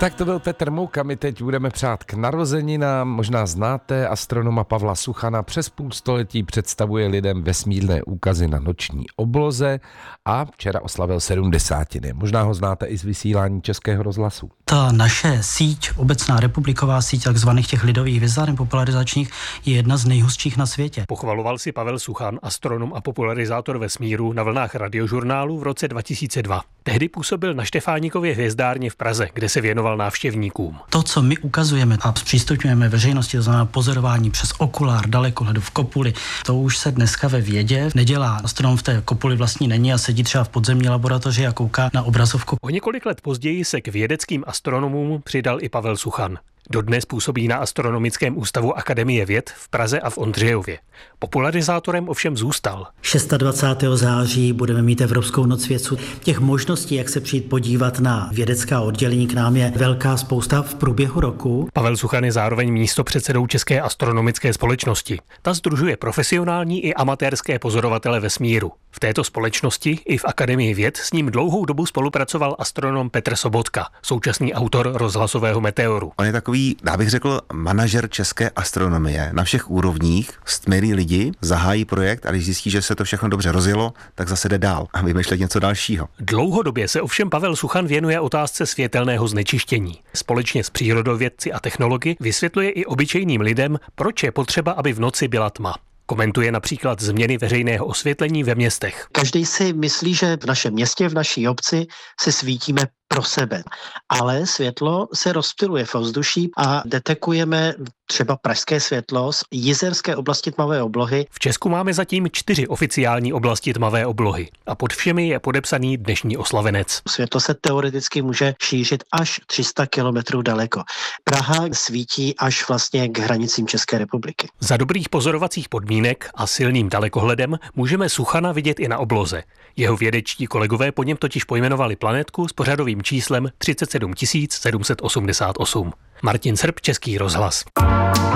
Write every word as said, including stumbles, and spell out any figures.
Tak to byl Petr Mouka, my teď budeme přát k narozeninám. Možná znáte astronoma Pavla Suchana, přes půl století představuje lidem vesmírné úkazy na noční obloze a včera oslavil sedmdesátiny. Možná ho znáte i z vysílání Českého rozhlasu. Ta naše síť, obecná republiková síť takzvaných těch lidových hvězdáren popularizačních, je jedna z nejhustších na světě. Pochvaloval si Pavel Suchan, astronom a popularizátor vesmíru, na vlnách Radiožurnálu v roce dva tisíce dva. Tehdy působil na Štefánikově hvězdárně v Praze, kde se věnoval návštěvníkům. To, co my ukazujeme a zpřístupňujeme veřejnosti, to znamená pozorování přes okulár, dalekohledu v kopuli, to už se dneska ve vědě nedělá. Astronom v té kopuli vlastní není a sedí třeba v podzemní laboratoři a kouká na obrazovku. O několik let později se k vědeckým astronomům přidal i Pavel Suchan. Dodnes působí na Astronomickém ústavu Akademie věd v Praze a v Ondřejově. Popularizátorem ovšem zůstal. dvacátého šestého září budeme mít Evropskou noc vědců. Těch možností, jak se přijít podívat na vědecká oddělení, k nám je velká spousta v průběhu roku. Pavel Suchan je zároveň místopředsedou České astronomické společnosti. Ta sdružuje profesionální i amatérské pozorovatele vesmíru. V této společnosti i v Akademii věd s ním dlouhou dobu spolupracoval astronom Petr Sobotka, současný autor rozhlasového Meteoru. On je takový, já bych řekl, manažer české astronomie na všech úrovních, stmělí lidi, zahájí projekt a když zjistí, že se to všechno dobře rozjelo, tak zase jde dál a vymýšlet něco dalšího. Dlouhodobě se ovšem Pavel Suchan věnuje otázce světelného znečištění. Společně s přírodovědci a technology vysvětluje i obyčejným lidem, proč je potřeba, aby v noci byla tma. Komentuje například změny veřejného osvětlení ve městech. Každý si myslí, že v našem městě, v naší obci se svítíme pro sebe. Ale světlo se rozptyluje v ovzduší a detekujeme třeba pražské světlo z jizerské oblasti tmavé oblohy. V Česku máme zatím čtyři oficiální oblasti tmavé oblohy a pod všemi je podepsaný dnešní oslavenec. Světlo se teoreticky může šířit až tři sta kilometrů daleko. Praha svítí až vlastně k hranicím České republiky. Za dobrých pozorovacích podmínek a silným dalekohledem můžeme Suchana vidět i na obloze. Jeho vědečtí kolegové po něm totiž pojmenovali planetku s pořadovým číslem třicet sedm tisíc sedm set osmdesát osm. Martin Srb, Český rozhlas.